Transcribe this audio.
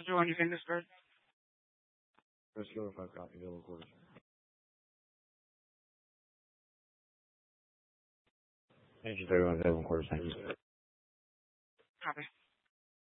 through on your fingers first. Press go if I've got available quarters. Engine 31 available quarters, thank you. Copy.